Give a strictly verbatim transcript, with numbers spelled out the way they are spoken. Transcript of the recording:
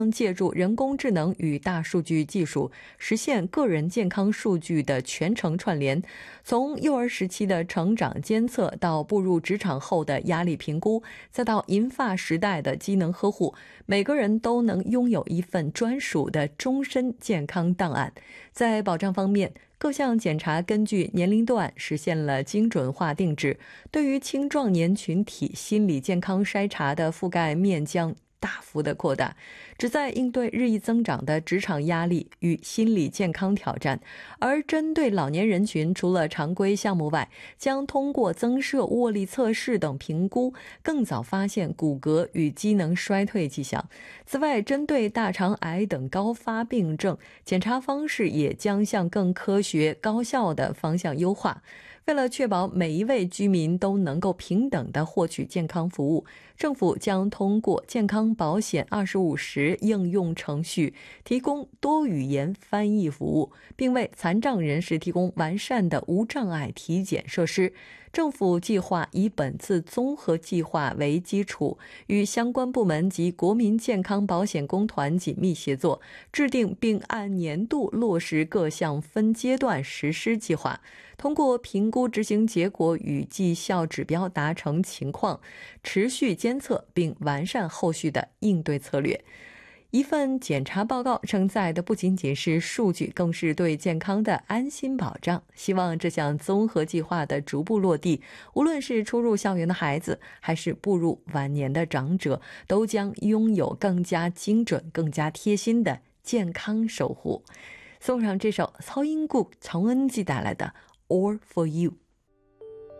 借助人工智能与大数据技术，实现个人健康数据的全程串联。从幼儿时期的成长监测，到步入职场后的压力评估，再到银发时代的机能呵护，每个人都能拥有一份专属的终身健康档案。在保障方面，各项检查根据年龄段实现了精准化定制，对于青壮年群体心理健康筛查的覆盖面将大幅的扩大，旨在应对日益增长的职场压力与心理健康挑战。而针对老年人群，除了常规项目外，将通过增设握力测试等评估，更早发现骨骼与机能衰退迹象。此外，针对大肠癌等高发病症，检查方式也将向更科学高效的方向优化。为了确保每一位居民都能够平等地获取健康服务，政府将通过健康保险二十五时应用程序提供多语言翻译服务，并为残障人士提供完善的无障碍体检设施。政府计划以本次综合计划为基础，与相关部门及国民健康保险公团紧密协作，制定并按年度落实各项分阶段实施计划，通过评估执行结果与绩效指标达成情况，持续监测并完善后续的应对策略。一份检查报告承载的不仅仅是数据，更是对健康的安心保障。希望这项综合计划的逐步落地，无论是初入校园的孩子，还是步入晚年的长者，都将拥有更加精准、更加贴心的健康守护。送上这首曹英谷、常恩基带来的 All for You。